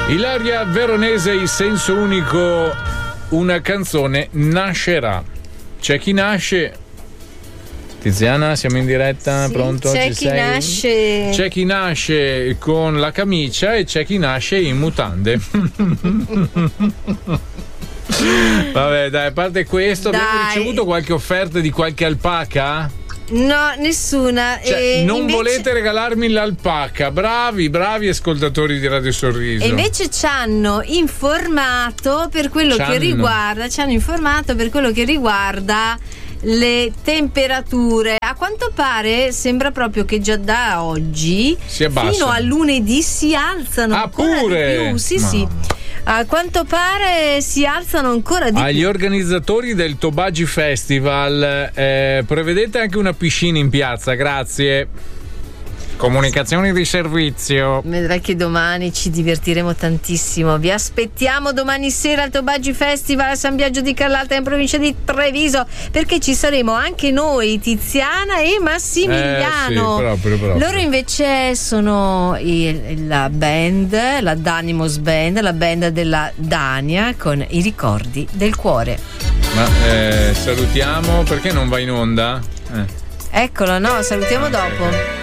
Ilaria Veronese, il senso unico, una canzone nascerà. C'è chi nasce. Tiziana, siamo in diretta, sì, pronto? C'è chi nasce. C'è chi nasce con la camicia e c'è chi nasce in mutande. Vabbè, dai, a parte questo, dai. abbiamo ricevuto qualche offerta di qualche alpaca? No, nessuna. Cioè, non invece... volete regalarmi l'alpaca? Bravi ascoltatori di Radio Sorriso. E invece ci hanno informato per quello che riguarda le temperature. A quanto pare sembra proprio che già da oggi fino a lunedì si alzano ancora pure? di più. Sì. A quanto pare si alzano ancora di più. Agli organizzatori del Tobagi Festival prevedete anche una piscina in piazza, grazie. Comunicazioni di servizio. Vedrai che domani ci divertiremo tantissimo. Vi aspettiamo domani sera al Tobagi Festival a San Biagio di Carlalta in provincia di Treviso, perché ci saremo anche noi, Tiziana e Massimiliano. Sì, proprio. Loro invece sono la band, la Danimos Band, la band della Dania, con I ricordi del cuore. Ma salutiamo, perché non va in onda? Eccolo, no, salutiamo dopo.